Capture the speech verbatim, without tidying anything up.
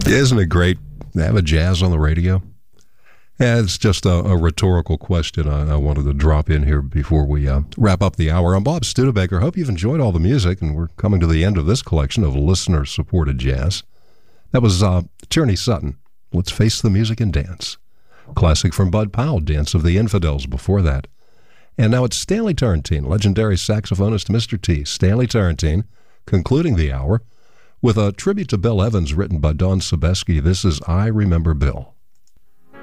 Isn't it great to have a jazz on the radio? Yeah, it's just a, a rhetorical question I, I wanted to drop in here before we uh, wrap up the hour. I'm Bob Studebaker. Hope you've enjoyed all the music, and we're coming to the end of this collection of listener-supported jazz. That was uh, Tierney Sutton, Let's Face the Music and Dance. Classic from Bud Powell, Dance of the Infidels before that. And now it's Stanley Turrentine, legendary saxophonist Mister T. Stanley Turrentine, concluding the hour with a tribute to Bill Evans written by Don Sebesky. This is I Remember Bill.